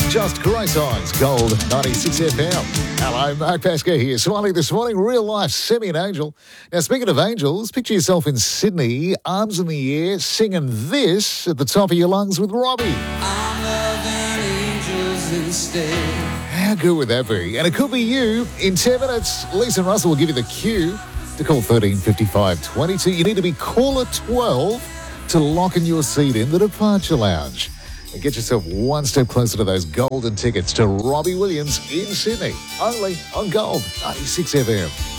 Just great songs, Gold 96 FM. Hello, Mark Pascoe here, smiling this morning, real life, Semi and Angel. Now, speaking of angels, picture yourself in Sydney, arms in the air, singing this at the top of your lungs with Robbie. I'm loving angels instead. How good would that be? And it could be you. In 10 minutes, Lisa and Russell will give you the cue to call 135522. You need to be caller 12 to lock in your seat in the departure lounge. And get yourself one step closer to those golden tickets to Robbie Williams in Sydney. Only on Gold 96 FM.